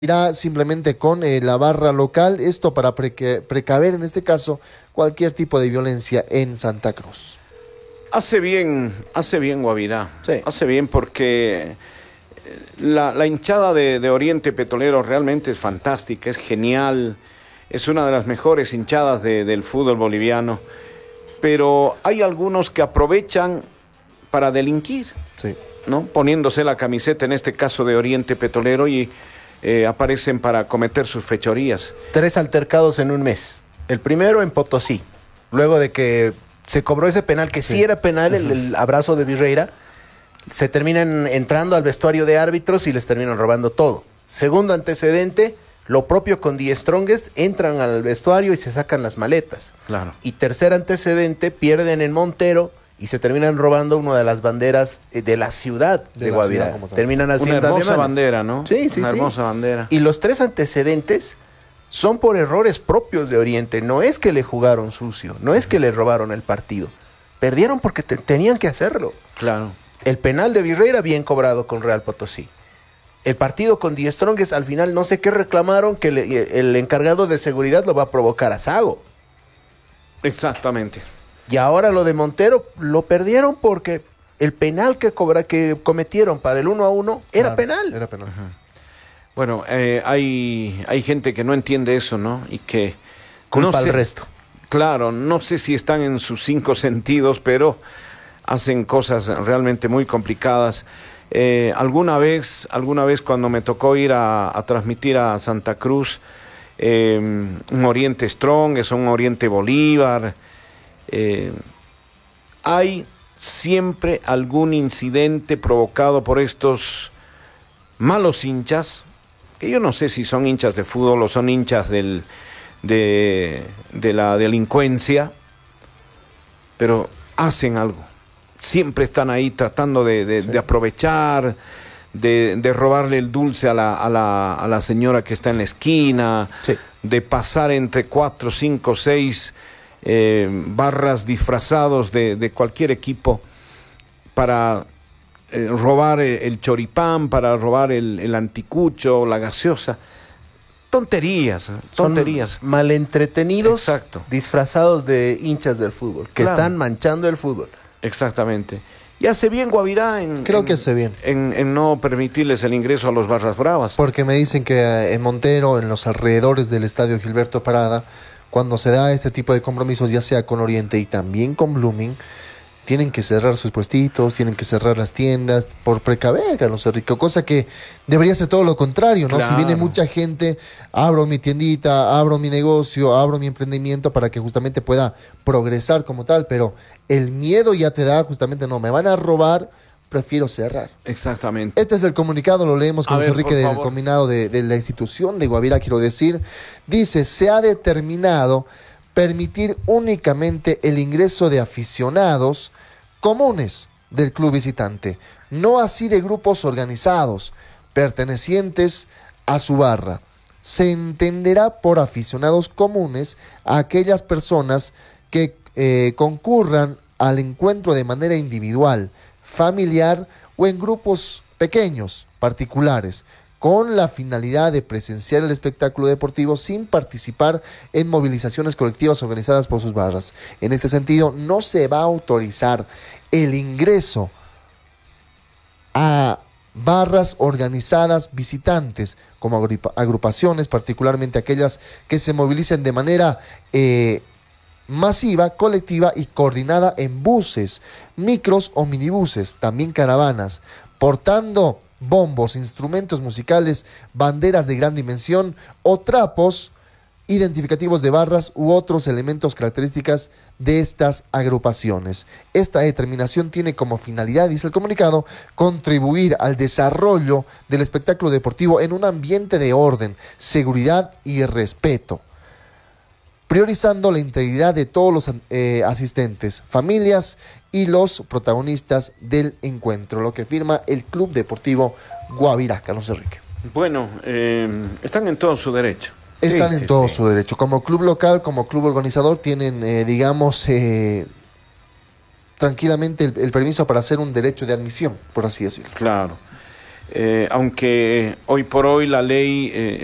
irá simplemente con la barra local, esto para precaver en este caso cualquier tipo de violencia en Santa Cruz. Hace bien Guavirá, Sí. hace bien porque la hinchada de Oriente Petrolero realmente es fantástica, es genial, es una de las mejores hinchadas del fútbol boliviano, pero hay algunos que aprovechan para delinquir, Sí. ¿no? Poniéndose la camiseta, en este caso de Oriente Petrolero, y aparecen para cometer sus fechorías. 3 altercados en un mes. El primero en Potosí, luego de que se cobró ese penal, que sí era penal, el abrazo de Virreira, se terminan entrando al vestuario de árbitros y les terminan robando todo. Segundo antecedente, lo propio con Die Strongest, entran al vestuario y se sacan las maletas. Claro. Y tercer antecedente, pierden en Montero y se terminan robando una de las banderas de la ciudad de la Guavirá. ciudad como tal. Terminan Una haciendo hermosa ademanes. bandera, ¿no? Sí, sí, Una sí. hermosa bandera. Y los 3 antecedentes son por errores propios de Oriente. No es que le jugaron sucio, no es que le robaron el partido. Perdieron porque tenían que hacerlo. Claro. El penal de Virreira bien cobrado con Real Potosí. El partido con Die Strongest, al final no sé qué reclamaron, que el encargado de seguridad lo va a provocar a Sago. Exactamente. Y ahora lo de Montero lo perdieron porque el penal que cometieron para el 1-1 era Claro, penal. Era penal. Bueno, hay gente que no entiende eso, ¿no? Y que Culpa no al sé, resto. claro, no sé si están en sus 5 sentidos, pero hacen cosas realmente muy complicadas. Alguna vez cuando me tocó ir a transmitir a Santa Cruz, un Oriente Strong, es un Oriente Bolívar, hay siempre algún incidente provocado por estos malos hinchas, que yo no sé si son hinchas de fútbol o son hinchas de la delincuencia, pero hacen algo. Siempre están ahí tratando de aprovechar, de robarle el dulce a la señora que está en la esquina, Sí. de pasar entre 4, 5, 6 barras disfrazados de cualquier equipo para robar el choripán, para robar el anticucho, la gaseosa. Tonterías. Son malentretenidos, Exacto. disfrazados de hinchas del fútbol, que Claro. están manchando el fútbol. Exactamente. Y hace bien Guavirá Creo que hace bien. en no permitirles el ingreso a los barras bravas. Porque me dicen que en Montero, en los alrededores del estadio Gilberto Parada, cuando se da este tipo de compromisos, ya sea con Oriente y también con Blooming, tienen que cerrar sus puestitos, tienen que cerrar las tiendas por precaver, Carlos Enrique, cosa que debería ser todo lo contrario, ¿no? Claro. Si viene mucha gente, abro mi tiendita, abro mi negocio, abro mi emprendimiento para que justamente pueda progresar como tal, pero el miedo ya te da justamente, no, me van a robar, prefiero cerrar. Exactamente. Este es el comunicado, lo leemos con A ver, Enrique por del favor. combinado de la institución de Guavirá, quiero decir. Dice, se ha determinado permitir únicamente el ingreso de aficionados comunes del club visitante, no así de grupos organizados, pertenecientes a su barra. Se entenderá por aficionados comunes a aquellas personas que concurran al encuentro de manera individual, familiar o en grupos pequeños, particulares, con la finalidad de presenciar el espectáculo deportivo sin participar en movilizaciones colectivas organizadas por sus barras. En este sentido, no se va a autorizar el ingreso a barras organizadas visitantes, como agrupaciones, particularmente aquellas que se movilicen de manera masiva, colectiva y coordinada en buses, micros o minibuses, también caravanas, portando bombos, instrumentos musicales, banderas de gran dimensión o trapos identificativos de barras u otros elementos características de estas agrupaciones. Esta determinación tiene como finalidad, dice el comunicado, contribuir al desarrollo del espectáculo deportivo en un ambiente de orden, seguridad y respeto, priorizando la integridad de todos los asistentes, familias y los protagonistas del encuentro, lo que firma el Club Deportivo Guavirá, Carlos Enrique. Bueno, están en todo su derecho. Están Sí, en sí, todo sí. su derecho. Como club local, como club organizador, tienen, tranquilamente el permiso para hacer un derecho de admisión, por así decirlo. Claro. aunque hoy por hoy la ley